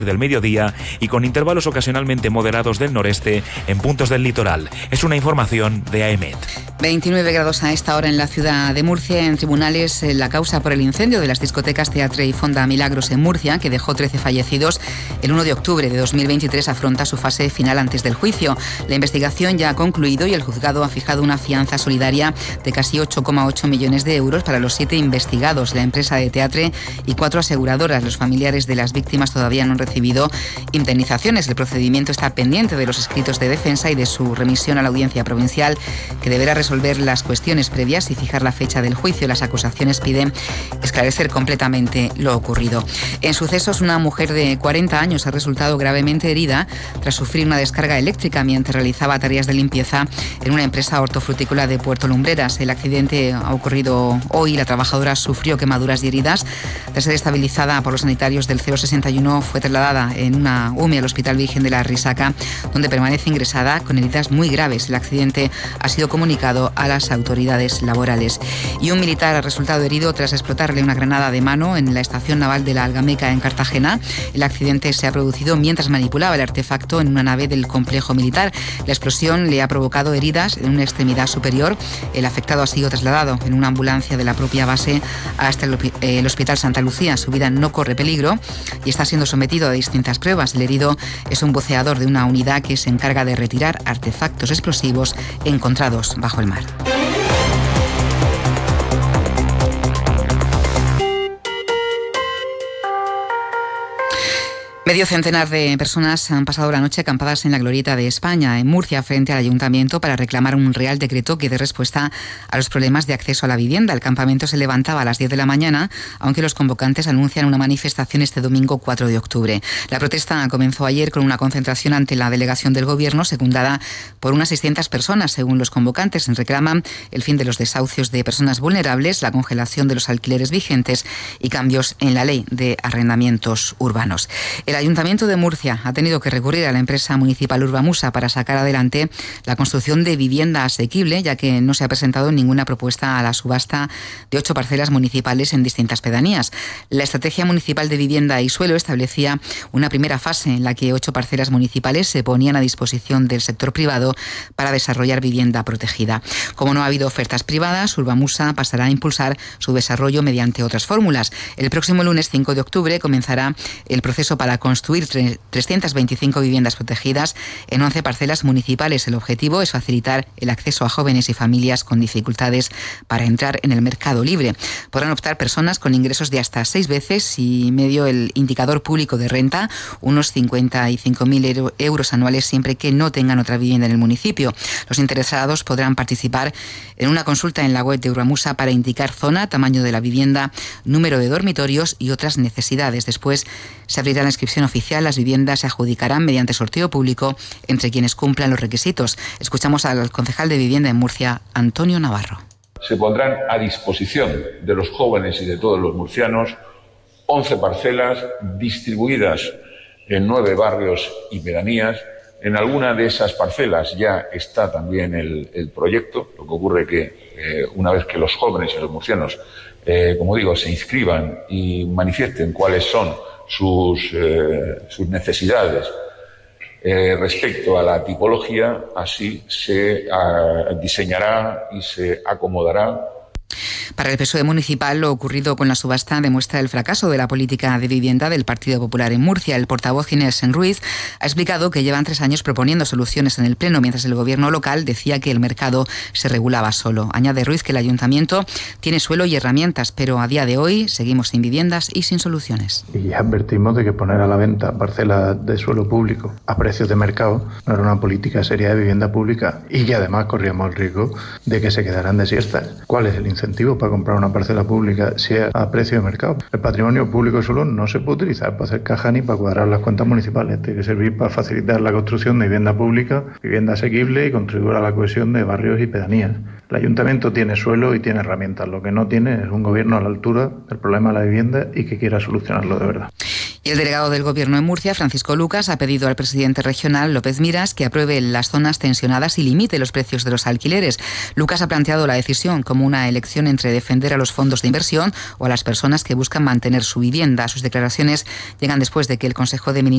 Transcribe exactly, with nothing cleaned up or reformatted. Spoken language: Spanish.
del mediodía y con intervalos ocasionalmente moderados del noreste en puntos del litoral. Es una información de AEMET. veintinueve grados a esta hora en la ciudad de Murcia. En tribunales, la causa por el incendio de las discotecas Teatre y Fonda Milagros en Murcia, que dejó trece fallecidos el uno de octubre de dos mil veintitrés, afronta su fase final antes del juicio. La investigación ya ha concluido y el juzgado ha fijado una fianza solidaria de casi ocho coma ocho millones de euros para los siete investigados, la empresa de Teatre y cuatro aseguradoras. Los familiares de las víctimas todavía no han recibido indemnizaciones. El procedimiento está pendiente de los escritos de defensa y de su remisión a la audiencia provincial, que deberá resolver las cuestiones previas y fijar la fecha del juicio. Las acusaciones piden esclarecer completamente lo ocurrido. En sucesos, una mujer de cuarenta años ha resultado gravemente herida tras sufrir una descarga eléctrica mientras realizaba tareas de limpieza en una empresa hortofrutícola de Puerto Lumbreras. El accidente ha ocurrido hoy. La trabajadora sufrió quemaduras y heridas. Tras ser estabilizada por los sanitarios del cero sesenta y uno, fue trasladada en una U M I al Hospital Virgen de la Risaca, donde permanece ingresada con heridas muy graves. El accidente ha sido comunicado a las autoridades laborales. Y un militar ha resultado herido tras explotarle una granada de mano en la estación naval de la Algameca en Cartagena. El accidente se ha producido mientras manipulaba el artefacto en una nave del complejo militar. La explosión le ha provocado heridas en una extremidad superior. El afectado ha sido trasladado en una ambulancia de la propia base hasta el Hospital Santa Lucía. Su vida no corre peligro y está siendo sometido a distintas pruebas. El herido es un buceador de una unidad que se encarga de retirar artefactos explosivos encontrados bajo el mar. Medio centenar de personas han pasado la noche acampadas en la Glorieta de España, en Murcia, frente al Ayuntamiento, para reclamar un Real Decreto que dé respuesta a los problemas de acceso a la vivienda. El campamento se levantaba a las diez de la mañana, aunque los convocantes anuncian una manifestación este domingo cuatro de octubre. La protesta comenzó ayer con una concentración ante la delegación del Gobierno, secundada por unas seiscientas personas, según los convocantes. Reclaman el fin de los desahucios de personas vulnerables, la congelación de los alquileres vigentes y cambios en la ley de arrendamientos urbanos. El Ayuntamiento de Murcia ha tenido que recurrir a la empresa municipal Urbamusa para sacar adelante la construcción de vivienda asequible, ya que no se ha presentado ninguna propuesta a la subasta de ocho parcelas municipales en distintas pedanías. La Estrategia Municipal de Vivienda y Suelo establecía una primera fase en la que ocho parcelas municipales se ponían a disposición del sector privado para desarrollar vivienda protegida. Como no ha habido ofertas privadas, Urbamusa pasará a impulsar su desarrollo mediante otras fórmulas. El próximo lunes cinco de octubre comenzará el proceso para construir trescientas veinticinco viviendas protegidas en once parcelas municipales. El objetivo es facilitar el acceso a jóvenes y familias con dificultades para entrar en el mercado libre. Podrán optar personas con ingresos de hasta seis veces y medio el indicador público de renta, unos cincuenta y cinco mil euros anuales, siempre que no tengan otra vivienda en el municipio. Los interesados podrán participar en una consulta en la web de Urbamusa para indicar zona, tamaño de la vivienda, número de dormitorios y otras necesidades. Después se abrirá la inscripción oficial. Las viviendas se adjudicarán mediante sorteo público entre quienes cumplan los requisitos. Escuchamos al concejal de Vivienda en Murcia, Antonio Navarro. Se pondrán a disposición de los jóvenes y de todos los murcianos once parcelas distribuidas en nueve barrios y pedanías. En alguna de esas parcelas ya está también el, el proyecto. Lo que ocurre que eh, una vez que los jóvenes y los murcianos, eh, como digo, se inscriban y manifiesten cuáles son sus, eh, sus necesidades eh, respecto a la tipología, así se uh, diseñará y se acomodará. Para el P S O E municipal, lo ocurrido con la subasta demuestra el fracaso de la política de vivienda del Partido Popular en Murcia. El portavoz Ginés Ruiz ha explicado que llevan tres años proponiendo soluciones en el Pleno, mientras el gobierno local decía que el mercado se regulaba solo. Añade Ruiz que el ayuntamiento tiene suelo y herramientas, pero a día de hoy seguimos sin viviendas y sin soluciones. Y advertimos de que poner a la venta parcelas de suelo público a precios de mercado no era una política seria de vivienda pública y que además corríamos el riesgo de que se quedaran desiertas. ¿Cuál es el incentivo para comprar una parcela pública si es a precio de mercado? El patrimonio público solo no se puede utilizar para hacer caja ni para cuadrar las cuentas municipales. Tiene que servir para facilitar la construcción de vivienda pública, vivienda asequible y contribuir a la cohesión de barrios y pedanías. El ayuntamiento tiene suelo y tiene herramientas. Lo que no tiene es un gobierno a la altura del problema de la vivienda y que quiera solucionarlo de verdad. Y el delegado del Gobierno en Murcia, Francisco Lucas, ha pedido al presidente regional, López Miras, que apruebe las zonas tensionadas y limite los precios de los alquileres. Lucas ha planteado la decisión como una elección entre defender a los fondos de inversión o a las personas que buscan mantener su vivienda. Sus declaraciones llegan después de que el Consejo de Ministros